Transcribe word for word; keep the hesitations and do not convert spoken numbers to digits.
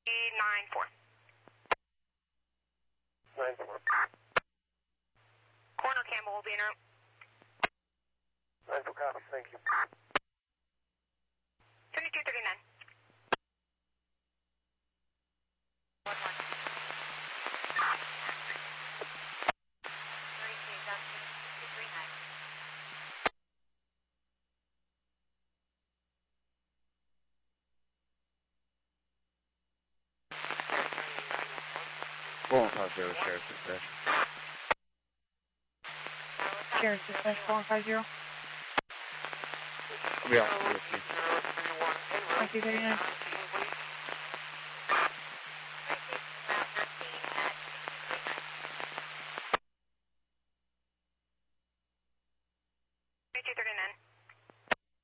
nine four. nine four. Corner Campbell will be in route. nine four copy, thank you. twenty-two thirty-nine. one one. thirty-two, that's two three nine. four one five zero, Sheriff's Dispatch. Sheriff's Dispatch four one five zero. I'll be off. twenty-two thirty-nine.